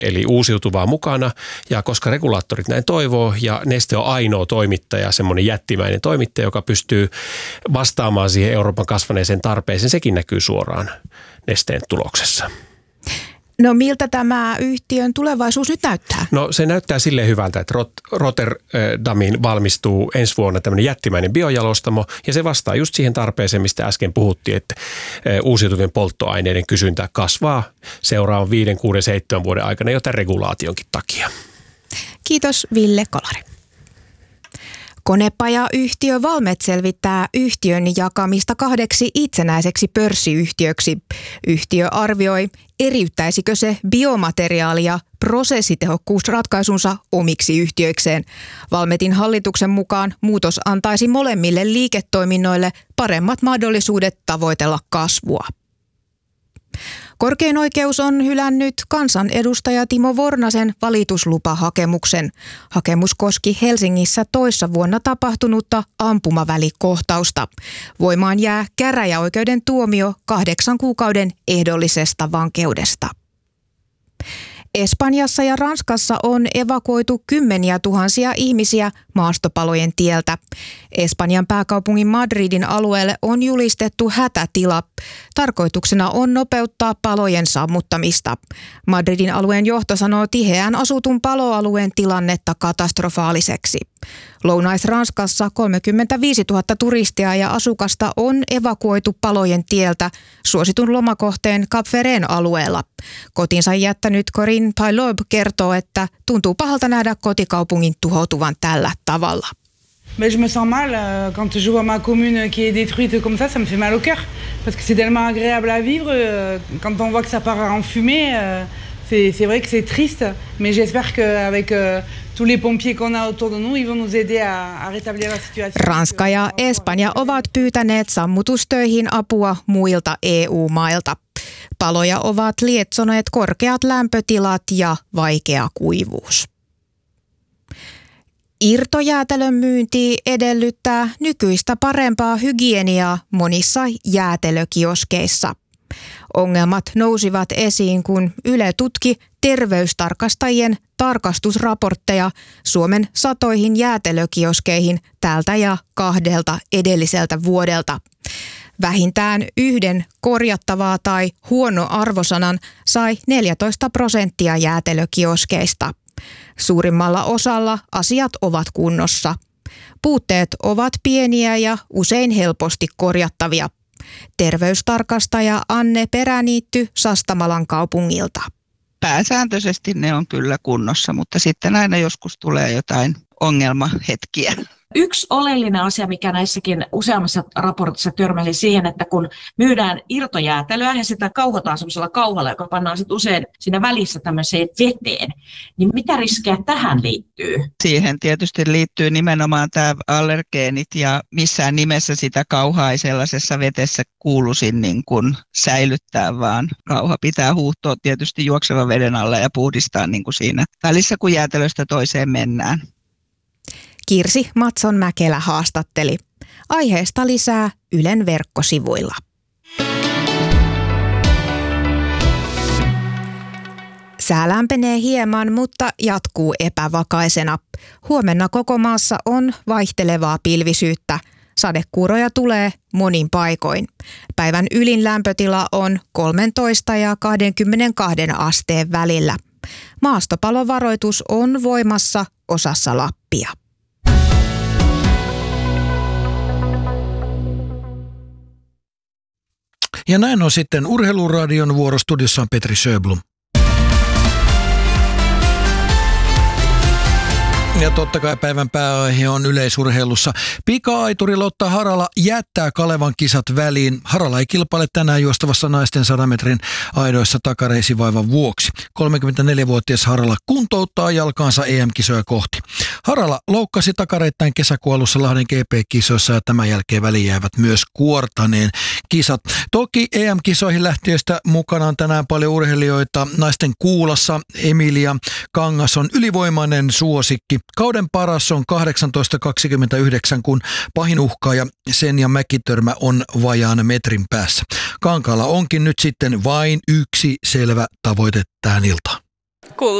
eli uusiutuvaa mukana, ja koska regulaattorit näin toivoo, ja Neste on ainoa toimittaja, semmoinen jättimäinen toimittaja, joka pystyy vastaamaan siihen Euroopan kasvaneeseen tarpeeseen, sekin näkyy suoraan Nesteen tuloksessa. No miltä tämä yhtiön tulevaisuus nyt näyttää? No se näyttää silleen hyvältä, että Rotterdamiin valmistuu ensi vuonna tämmöinen jättimäinen biojalostamo, ja se vastaa just siihen tarpeeseen, mistä äsken puhuttiin, että uusiutuvien polttoaineiden kysyntä kasvaa seuraavan 5, 6, 7 vuoden aikana jo tämän regulaationkin takia. Kiitos Ville Kolari. Konepajayhtiö Valmet selvittää yhtiön jakamista 2 itsenäiseksi pörssiyhtiöksi. Yhtiö arvioi, eriyttäisikö se biomateriaali- ja prosessitehokkuusratkaisunsa omiksi yhtiöikseen. Valmetin hallituksen mukaan muutos antaisi molemmille liiketoiminnoille paremmat mahdollisuudet tavoitella kasvua. Korkein oikeus on hylännyt kansanedustaja Timo Vornasen valituslupahakemuksen. Hakemus koski Helsingissä toissa vuonna tapahtunutta ampumavälikohtausta. Voimaan jää käräjäoikeuden tuomio 8 kuukauden ehdollisesta vankeudesta. Espanjassa ja Ranskassa on evakuoitu 10 000 ihmisiä maastopalojen tieltä. Espanjan pääkaupungin Madridin alueelle on julistettu hätätila. Tarkoituksena on nopeuttaa palojen sammuttamista. Madridin alueen johto sanoo tiheään asutun paloalueen tilannetta katastrofaaliseksi. Lounais-Ranskassa 35 000 turistia ja asukasta on evakuoitu palojen tieltä suositun lomakohteen Cap Ferren alueella. Kotinsa jättänyt Corinne Pailob kertoo, että tuntuu pahalta nähdä kotikaupungin tuhoutuvan tällä tavalla. Je me sens mal quand je vois ma commune qui est détruite comme ça me fait mal au cœur parce que c'est tellement agréable à vivre quand on voit que ça part en fumée. C'est vrai que c'est triste, mais j'espère qu'avec tous les pompiers qu'on a autour de nous, ils vont nous aider à rétablir la situation. Ranska ja Espanja ovat pyytäneet sammutustöihin apua muilta EU-mailta. Paloja ovat lietsoneet korkeat lämpötilat ja vaikea kuivuus. Irtojäätelön myynti edellyttää nykyistä parempaa hygieniaa monissa jäätelökioskeissa. Ongelmat nousivat esiin, kun Yle tutki terveystarkastajien tarkastusraportteja Suomen satoihin jäätelökioskeihin tältä ja 2 edelliseltä vuodelta. Vähintään 1 korjattavaa tai huono arvosanan sai 14% jäätelökioskeista. Suurimmalla osalla asiat ovat kunnossa. Puutteet ovat pieniä ja usein helposti korjattavia. Terveystarkastaja Anne Peräniitty Sastamalan kaupungilta. Pääsääntöisesti ne on kyllä kunnossa, mutta sitten aina joskus tulee jotain ongelmahetkiä. Yksi oleellinen asia, mikä näissäkin useammassa raportissa törmäsi siihen, että kun myydään irtojäätelöä ja sitä kauhotaan semmoisella kauhalla, joka pannaan sitten usein siinä välissä tämmöiseen veteen, niin mitä riskejä tähän liittyy? Siihen tietysti liittyy nimenomaan tämä allergeenit ja missään nimessä sitä kauhaa ei sellaisessa vetessä kuuluisi niin kuin säilyttää, vaan kauha pitää huuhtoa tietysti juoksevan veden alla ja puhdistaa niin kuin siinä välissä, kun jäätelöstä toiseen mennään. Kirsi Matson-Mäkelä haastatteli. Aiheesta lisää Ylen verkkosivuilla. Sää lämpenee hieman, mutta jatkuu epävakaisena. Huomenna koko maassa on vaihtelevaa pilvisyyttä. Sadekuuroja tulee monin paikoin. Päivän ylin lämpötila on 13 ja 22 asteen välillä. Maastopalovaroitus on voimassa osassa Lappia. Ja näin on sitten Urheiluradion vuoro. Studiossa on Petri Sjöblom. Ja totta kai päivän pääaihe on yleisurheilussa. Pika-aituri Lotta Harala jättää Kalevan kisat väliin. Harala ei kilpaile tänään juostavassa naisten 100 metrin aidoissa takareisivaivan vuoksi. 34-vuotias Harala kuntouttaa jalkaansa EM-kisoja kohti. Harala loukkasi takareittain kesäkuun alussa Lahden GP-kisoissa ja tämän jälkeen väliin jäävät myös Kuortaneen kisat. Toki EM-kisoihin lähtiöistä mukana on tänään paljon urheilijoita. Naisten kuulassa Emilia Kangas on ylivoimainen suosikki. Kauden paras on 18.29, kun pahin uhkaaja Senja Mäkitörmä on vajaan metrin päässä. Kankaalla onkin nyt sitten vain yksi selvä tavoite tähän iltaan. Cool.